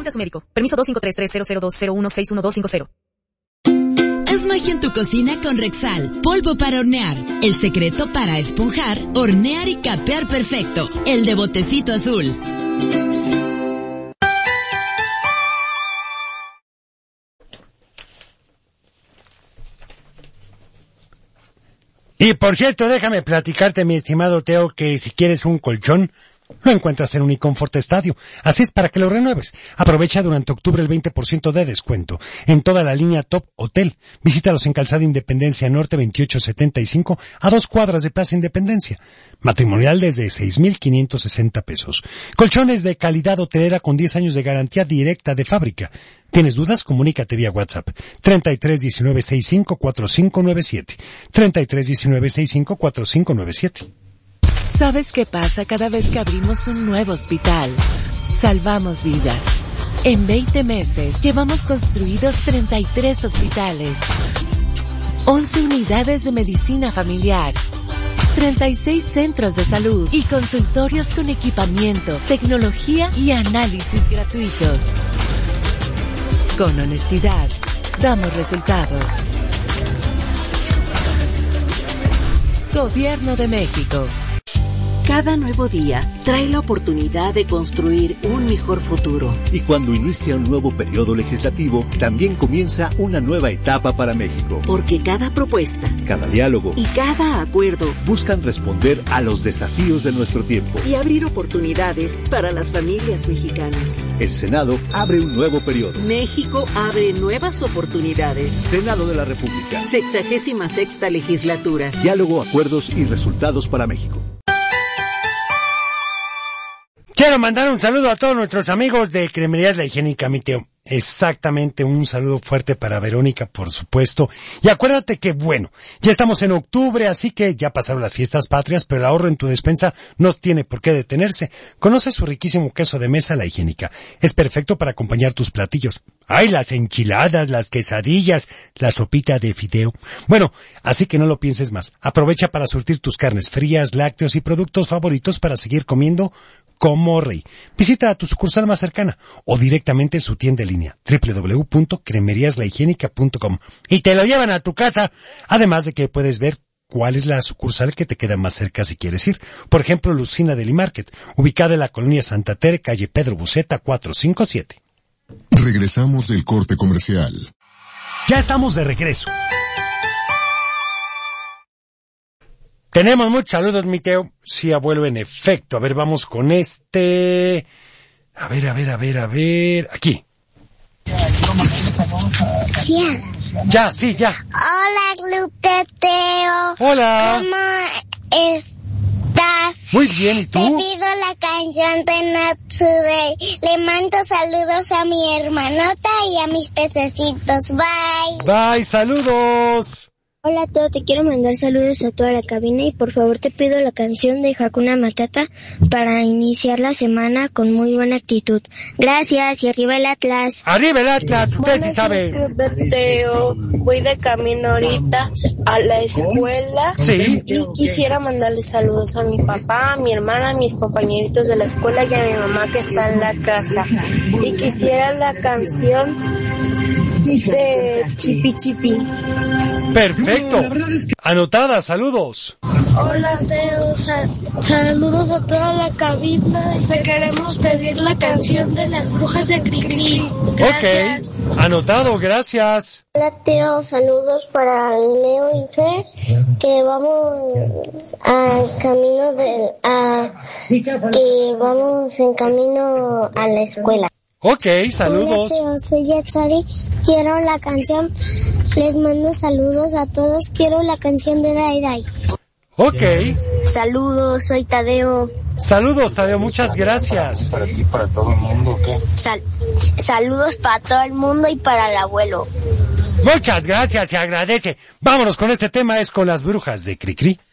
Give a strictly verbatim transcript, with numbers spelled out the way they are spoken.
Consulte a su médico. Permiso dos cinco tres tres cero cero dos cero uno seis uno dos cinco cero. Haz magia en tu cocina con Rexal, polvo para hornear. El secreto para esponjar, hornear y capear perfecto. El de botecito azul. Y por cierto, déjame platicarte, mi estimado Teo, que si quieres un colchón, lo encuentras en Uniconfort Estadio. Así es, para que lo renueves. Aprovecha durante octubre el veinte por ciento de descuento en toda la línea Top Hotel. Visítalos en Calzada Independencia Norte veintiocho setenta y cinco, a dos cuadras de Plaza Independencia. Matrimonial desde seis mil quinientos sesenta pesos. Colchones de calidad hotelera con diez años de garantía directa de fábrica. ¿Tienes dudas? Comunícate vía WhatsApp. treinta y tres diecinueve sesenta y cinco cuarenta y cinco noventa y siete. treinta y tres diecinueve sesenta y cinco cuarenta y cinco noventa y siete. ¿Sabes qué pasa cada vez que abrimos un nuevo hospital? Salvamos vidas. En veinte meses llevamos construidos treinta y tres hospitales, once unidades de medicina familiar, treinta y seis centros de salud y consultorios con equipamiento, tecnología y análisis gratuitos. Con honestidad, damos resultados. Gobierno de México. Cada nuevo día trae la oportunidad de construir un mejor futuro. Y cuando inicia un nuevo periodo legislativo, también comienza una nueva etapa para México. Porque cada propuesta, cada diálogo y cada acuerdo buscan responder a los desafíos de nuestro tiempo y abrir oportunidades para las familias mexicanas. El Senado abre un nuevo periodo. México abre nuevas oportunidades. Senado de la República. Sexagésima sexta legislatura. Diálogo, acuerdos y resultados para México. Quiero mandar un saludo a todos nuestros amigos de Cremerías La Higiénica, mi Teo. Exactamente, un saludo fuerte para Verónica, por supuesto. Y acuérdate que, bueno, ya estamos en octubre, así que ya pasaron las fiestas patrias, pero el ahorro en tu despensa no tiene por qué detenerse. Conoce su riquísimo queso de mesa La Higiénica. Es perfecto para acompañar tus platillos. ¡Ay, las enchiladas, las quesadillas, la sopita de fideo! Bueno, así que no lo pienses más. Aprovecha para surtir tus carnes frías, lácteos y productos favoritos para seguir comiendo como rey. Visita a tu sucursal más cercana o directamente su tienda en línea doble u doble u doble u punto cremerías la higiénica punto com y te lo llevan a tu casa. Además de que puedes ver cuál es la sucursal que te queda más cerca si quieres ir. Por ejemplo, Lucina Deli Market, ubicada en la colonia Santa Tere, calle Pedro Buceta cuatrocientos cincuenta y siete. Regresamos del corte comercial. Ya estamos de regreso. Tenemos muchos saludos, mi Teo. Sí, abuelo, en efecto. A ver, vamos con este. A ver, a ver, a ver, a ver. Aquí. Sí. Ya, sí, ya. Hola, Club de Teo. Hola. ¿Cómo estás? Muy bien, ¿y tú? Te pido la canción de Not Today. Le mando saludos a mi hermanota y a mis pececitos. Bye. Bye, saludos. Hola, Teo, te quiero mandar saludos a toda la cabina y por favor te pido la canción de Hakuna Matata para iniciar la semana con muy buena actitud. Gracias y arriba el Atlas. Arriba el Atlas, usted sí sabe. Teo, voy de camino ahorita a la escuela. Sí. Y quisiera mandarle saludos a mi papá, a mi hermana, a mis compañeritos de la escuela y a mi mamá que está en la casa. Y quisiera la canción de Chipi Chipi. Perfecto. Anotada, saludos. Hola, Teo. Sal- saludos a toda la cabina. Te queremos pedir la canción de las brujas de Cricri. Ok. Anotado, gracias. Hola, Teo. Saludos para Leo y Fer, que vamos a camino de, a, que vamos en camino a la escuela. Ok, saludos. Hola, Teo, soy Yatsari. Quiero la canción. Les mando saludos a todos. Quiero la canción de Dai Dai. Ok. Saludos, soy Tadeo. Saludos, Tadeo, muchas gracias. Para ti, para todo el mundo, ¿qué? Sal- saludos para todo el mundo y para el abuelo. Muchas gracias, se agradece. Vámonos con este tema, es con las brujas de Cricri.